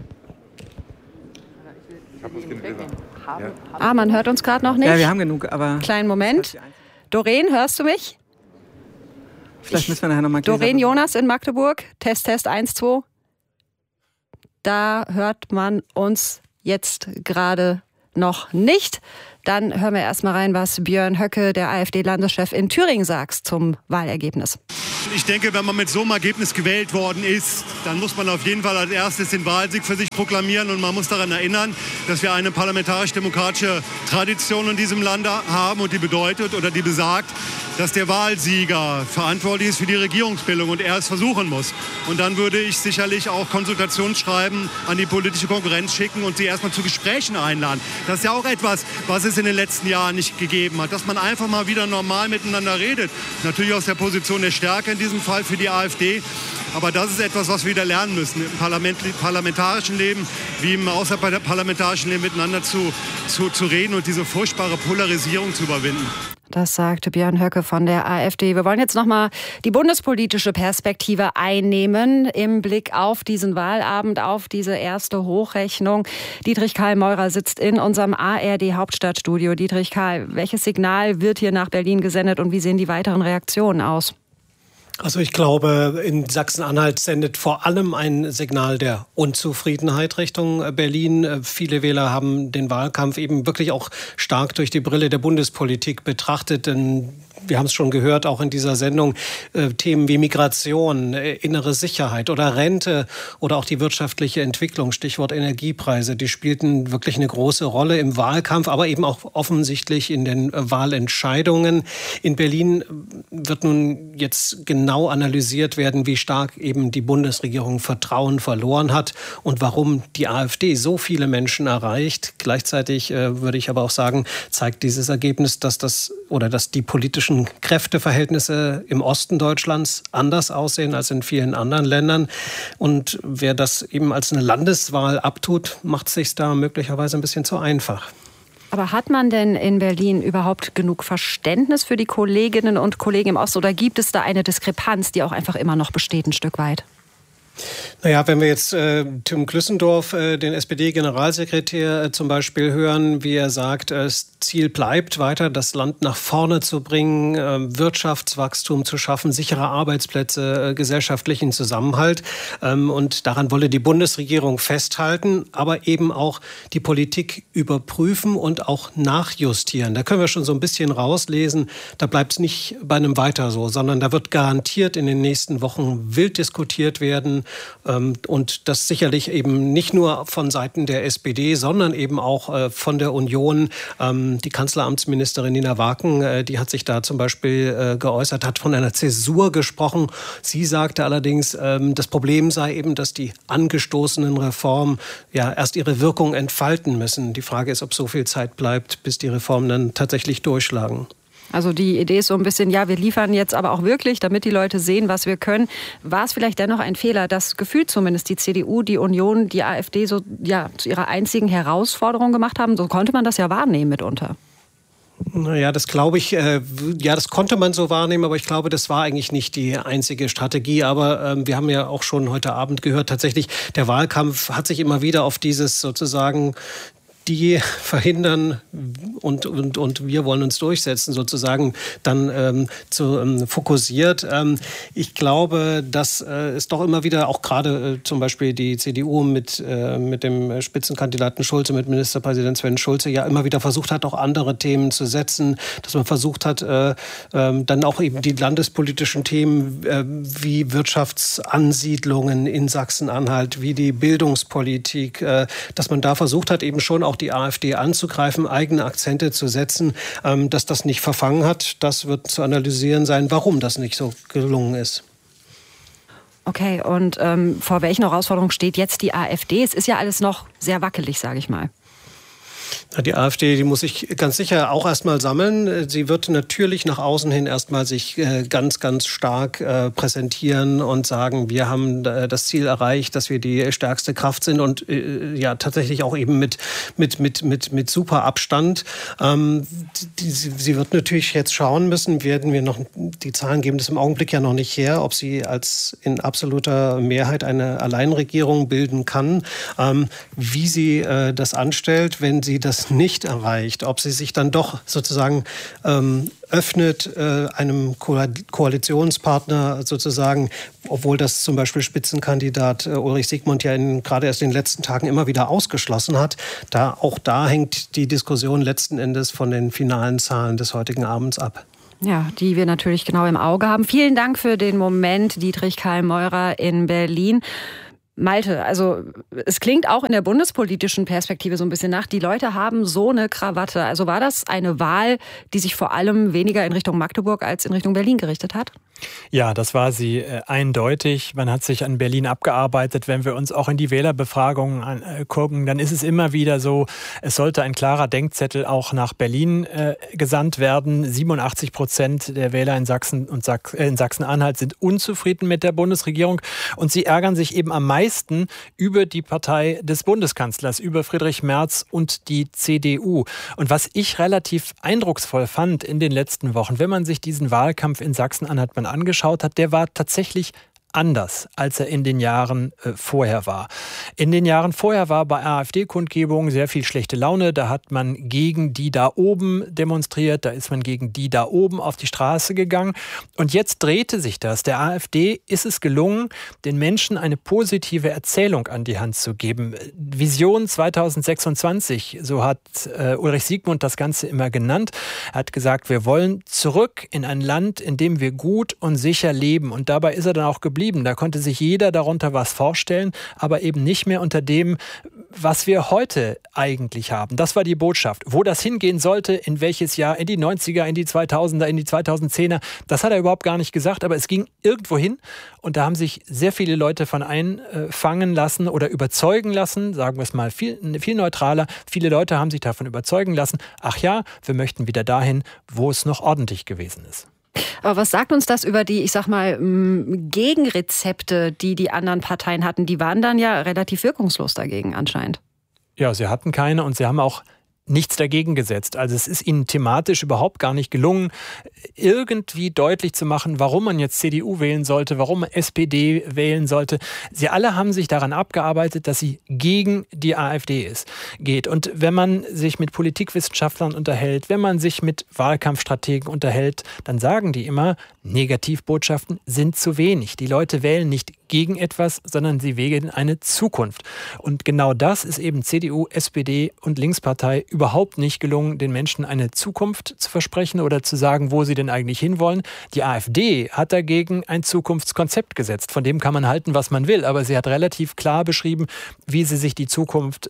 [SPEAKER 2] Ja. Man hört uns gerade noch nicht.
[SPEAKER 12] Ja, wir haben genug, aber...
[SPEAKER 2] Kleinen Moment. Doreen, hörst du mich?
[SPEAKER 12] Vielleicht müssen wir nachher nochmal...
[SPEAKER 2] Doreen Jonas in Magdeburg. Test 1, 2. Da hört man uns jetzt gerade noch nicht. Dann hören wir erstmal rein, was Björn Höcke, der AfD-Landeschef in Thüringen, sagt zum Wahlergebnis.
[SPEAKER 17] Ich denke, wenn man mit so einem Ergebnis gewählt worden ist, dann muss man auf jeden Fall als erstes den Wahlsieg für sich proklamieren. Und man muss daran erinnern, dass wir eine parlamentarisch-demokratische Tradition in diesem Land haben. Und die bedeutet oder die besagt, dass der Wahlsieger verantwortlich ist für die Regierungsbildung und er es versuchen muss. Und dann würde ich sicherlich auch Konsultationsschreiben an die politische Konkurrenz schicken und sie erstmal zu Gesprächen einladen. Das ist ja auch etwas, was es in den letzten Jahren nicht gegeben hat. Dass man einfach mal wieder normal miteinander redet. Natürlich aus der Position der Stärke in diesem Fall für die AfD. Aber das ist etwas, was wir wieder lernen müssen, im parlamentarischen Leben wie im außerparlamentarischen Leben miteinander zu reden und diese furchtbare Polarisierung zu überwinden.
[SPEAKER 2] Das sagte Björn Höcke von der AfD. Wir wollen jetzt nochmal die bundespolitische Perspektive einnehmen im Blick auf diesen Wahlabend, auf diese erste Hochrechnung. Dietrich Karl Meurer sitzt in unserem ARD-Hauptstadtstudio. Dietrich Karl, welches Signal wird hier nach Berlin gesendet und wie sehen die weiteren Reaktionen aus?
[SPEAKER 6] Also ich glaube, in Sachsen-Anhalt sendet vor allem ein Signal der Unzufriedenheit Richtung Berlin. Viele Wähler haben den Wahlkampf eben wirklich auch stark durch die Brille der Bundespolitik betrachtet, denn wir haben es schon gehört, auch in dieser Sendung, Themen wie Migration, innere Sicherheit oder Rente oder auch die wirtschaftliche Entwicklung, Stichwort Energiepreise, die spielten wirklich eine große Rolle im Wahlkampf, aber eben auch offensichtlich in den Wahlentscheidungen. In Berlin wird nun jetzt genau analysiert werden, wie stark eben die Bundesregierung Vertrauen verloren hat und warum die AfD so viele Menschen erreicht. Gleichzeitig würde ich aber auch sagen, zeigt dieses Ergebnis, dass die politischen Kräfteverhältnisse im Osten Deutschlands anders aussehen als in vielen anderen Ländern. Und wer das eben als eine Landeswahl abtut, macht es sich da möglicherweise ein bisschen zu einfach.
[SPEAKER 2] Aber hat man denn in Berlin überhaupt genug Verständnis für die Kolleginnen und Kollegen im Osten oder gibt es da eine Diskrepanz, die auch einfach immer noch besteht, ein Stück weit?
[SPEAKER 6] Naja, wenn wir jetzt Tim Klüssendorf, den SPD-Generalsekretär zum Beispiel hören, wie er sagt, das Ziel bleibt weiter, das Land nach vorne zu bringen, Wirtschaftswachstum zu schaffen, sichere Arbeitsplätze, gesellschaftlichen Zusammenhalt. Und daran wolle die Bundesregierung festhalten, aber eben auch die Politik überprüfen und auch nachjustieren. Da können wir schon so ein bisschen rauslesen, da bleibt es nicht bei einem Weiter so, sondern da wird garantiert in den nächsten Wochen wild diskutiert werden. Und das sicherlich eben nicht nur von Seiten der SPD, sondern eben auch von der Union. Die Kanzleramtsministerin Nina Waken, die hat sich da zum Beispiel geäußert, hat von einer Zäsur gesprochen. Sie sagte allerdings, das Problem sei eben, dass die angestoßenen Reformen ja erst ihre Wirkung entfalten müssen. Die Frage ist, ob so viel Zeit bleibt, bis die Reformen dann tatsächlich durchschlagen.
[SPEAKER 2] Also die Idee ist so ein bisschen, ja, wir liefern jetzt aber auch wirklich, damit die Leute sehen, was wir können. War es vielleicht dennoch ein Fehler, das Gefühl zumindest die CDU, die Union, die AfD so ja zu ihrer einzigen Herausforderung gemacht haben? So konnte man das ja wahrnehmen mitunter.
[SPEAKER 6] Naja, das glaube ich, das konnte man so wahrnehmen, aber ich glaube, das war eigentlich nicht die einzige Strategie. Aber wir haben ja auch schon heute Abend gehört, tatsächlich, der Wahlkampf hat sich immer wieder auf dieses sozusagen die verhindern und wir wollen uns durchsetzen, sozusagen dann fokussiert. Ich glaube, dass es doch immer wieder auch gerade zum Beispiel die CDU mit dem Spitzenkandidaten Schulze, mit Ministerpräsident Sven Schulze ja immer wieder versucht hat, auch andere Themen zu setzen, dass man versucht hat, dann auch eben die landespolitischen Themen wie Wirtschaftsansiedlungen in Sachsen-Anhalt, wie die Bildungspolitik, dass man da versucht hat, eben schon auch die AfD anzugreifen, eigene Akzente zu setzen, dass das nicht verfangen hat. Das wird zu analysieren sein, warum das nicht so gelungen ist.
[SPEAKER 2] Okay, und vor welchen Herausforderungen steht jetzt die AfD? Es ist ja alles noch sehr wackelig, sage ich mal.
[SPEAKER 6] Die AfD, die muss sich ganz sicher auch erstmal sammeln. Sie wird natürlich nach außen hin erstmal sich ganz, ganz stark präsentieren und sagen, wir haben das Ziel erreicht, dass wir die stärkste Kraft sind und ja tatsächlich auch eben mit super Abstand. Sie wird natürlich jetzt schauen müssen, werden wir noch, die Zahlen geben das im Augenblick ja noch nicht her, ob sie als in absoluter Mehrheit eine Alleinregierung bilden kann, wie sie das anstellt, wenn sie das nicht erreicht, ob sie sich dann doch sozusagen öffnet einem Koalitionspartner sozusagen, obwohl das zum Beispiel Spitzenkandidat Ulrich Siegmund ja gerade erst in den letzten Tagen immer wieder ausgeschlossen hat. Auch da hängt die Diskussion letzten Endes von den finalen Zahlen des heutigen Abends ab.
[SPEAKER 2] Ja, die wir natürlich genau im Auge haben. Vielen Dank für den Moment, Dietrich Karl Meurer in Berlin. Malte, also es klingt auch in der bundespolitischen Perspektive so ein bisschen nach, die Leute haben so eine Krawatte. Also war das eine Wahl, die sich vor allem weniger in Richtung Magdeburg als in Richtung Berlin gerichtet hat?
[SPEAKER 1] Ja, das war sie eindeutig. Man hat sich an Berlin abgearbeitet. Wenn wir uns auch in die Wählerbefragungen angucken, dann ist es immer wieder so, es sollte ein klarer Denkzettel auch nach Berlin gesandt werden. 87% der Wähler in Sachsen und in Sachsen-Anhalt sind unzufrieden mit der Bundesregierung und sie ärgern sich eben am meisten über die Partei des Bundeskanzlers, über Friedrich Merz und die CDU. Und was ich relativ eindrucksvoll fand in den letzten Wochen, wenn man sich diesen Wahlkampf in Sachsen-Anhalt angeschaut hat, der war tatsächlich anders, als er in den Jahren vorher war. In den Jahren vorher war bei AfD-Kundgebungen sehr viel schlechte Laune. Da hat man gegen die da oben demonstriert, da ist man gegen die da oben auf die Straße gegangen. Und jetzt drehte sich das. Der AfD ist es gelungen, den Menschen eine positive Erzählung an die Hand zu geben. Vision 2026, so hat Ulrich Siegmund das Ganze immer genannt. Er hat gesagt, wir wollen zurück in ein Land, in dem wir gut und sicher leben. Und dabei ist er dann auch geblieben. Da konnte sich jeder darunter was vorstellen, aber eben nicht mehr unter dem, was wir heute eigentlich haben. Das war die Botschaft. Wo das hingehen sollte, in welches Jahr, in die 90er, in die 2000er, in die 2010er, das hat er überhaupt gar nicht gesagt, aber es ging irgendwo hin und da haben sich sehr viele Leute von einfangen lassen oder überzeugen lassen, sagen wir es mal viel neutraler. Viele Leute haben sich davon überzeugen lassen, ach ja, wir möchten wieder dahin, wo es noch ordentlich gewesen ist.
[SPEAKER 2] Aber was sagt uns das über die, ich sag mal, Gegenrezepte, die die anderen Parteien hatten? Die waren dann ja relativ wirkungslos dagegen anscheinend.
[SPEAKER 1] Ja, sie hatten keine und sie haben auch nichts dagegen gesetzt. Also es ist ihnen thematisch überhaupt gar nicht gelungen, irgendwie deutlich zu machen, warum man jetzt CDU wählen sollte, warum man SPD wählen sollte. Sie alle haben sich daran abgearbeitet, dass sie gegen die AfD geht. Und wenn man sich mit Politikwissenschaftlern unterhält, wenn man sich mit Wahlkampfstrategen unterhält, dann sagen die immer, Negativbotschaften sind zu wenig. Die Leute wählen nicht gegen etwas, sondern sie wählen eine Zukunft. Und genau das ist eben CDU, SPD und Linkspartei überhaupt nicht gelungen, den Menschen eine Zukunft zu versprechen oder zu sagen, wo sie denn eigentlich hinwollen. Die AfD hat dagegen ein Zukunftskonzept gesetzt. Von dem kann man halten, was man will, aber sie hat relativ klar beschrieben, wie sie sich die Zukunft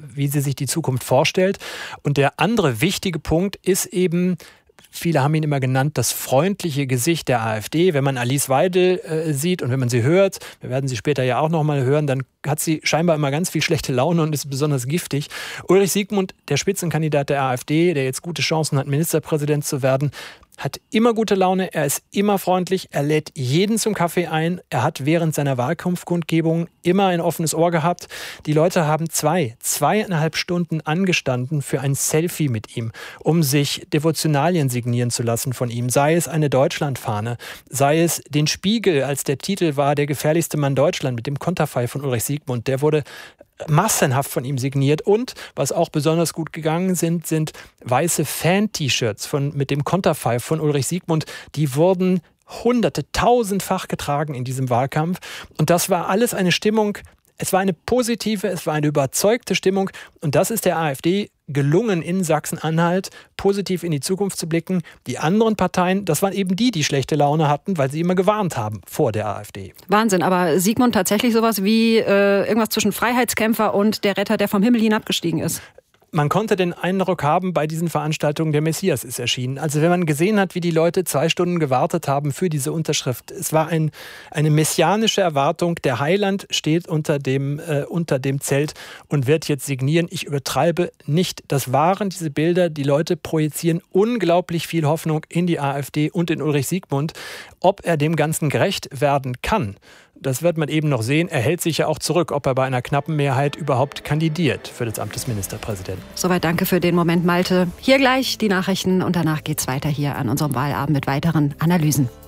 [SPEAKER 1] vorstellt. Und der andere wichtige Punkt ist eben, viele haben ihn immer genannt, das freundliche Gesicht der AfD. Wenn man Alice Weidel sieht und wenn man sie hört, wir werden sie später ja auch noch mal hören, dann hat sie scheinbar immer ganz viel schlechte Laune und ist besonders giftig. Ulrich Siegmund, der Spitzenkandidat der AfD, der jetzt gute Chancen hat, Ministerpräsident zu werden, hat immer gute Laune, er ist immer freundlich, er lädt jeden zum Kaffee ein, er hat während seiner Wahlkampfkundgebung immer ein offenes Ohr gehabt. Die Leute haben zwei 2,5 Stunden angestanden für ein Selfie mit ihm, um sich Devotionalien signieren zu lassen von ihm. Sei es eine Deutschlandfahne, sei es den Spiegel, als der Titel war, der gefährlichste Mann Deutschland mit dem Konterfei von Ulrich Siegmund. Der wurde massenhaft von ihm signiert. Und was auch besonders gut gegangen sind weiße Fan-T-Shirts mit dem Konterfei von Ulrich Siegmund. Die wurden hunderte, tausendfach getragen in diesem Wahlkampf. Und das war alles eine Stimmung, es war eine positive, es war eine überzeugte Stimmung. Und das ist der AfD gelungen, in Sachsen-Anhalt positiv in die Zukunft zu blicken. Die anderen Parteien, das waren eben die schlechte Laune hatten, weil sie immer gewarnt haben vor der AfD.
[SPEAKER 2] Wahnsinn, aber Siegmund tatsächlich sowas wie irgendwas zwischen Freiheitskämpfer und der Retter, der vom Himmel hinabgestiegen ist?
[SPEAKER 1] Man konnte den Eindruck haben, bei diesen Veranstaltungen, der Messias ist erschienen. Also wenn man gesehen hat, wie die Leute 2 Stunden gewartet haben für diese Unterschrift. Es war eine messianische Erwartung. Der Heiland steht unter dem Zelt und wird jetzt signieren. Ich übertreibe nicht. Das waren diese Bilder. Die Leute projizieren unglaublich viel Hoffnung in die AfD und in Ulrich Siegmund. Ob er dem Ganzen gerecht werden kann, das wird man eben noch sehen. Er hält sich ja auch zurück, ob er bei einer knappen Mehrheit überhaupt kandidiert für das Amt des Ministerpräsidenten.
[SPEAKER 2] Soweit danke für den Moment, Malte. Hier gleich die Nachrichten und danach geht's weiter hier an unserem Wahlabend mit weiteren Analysen.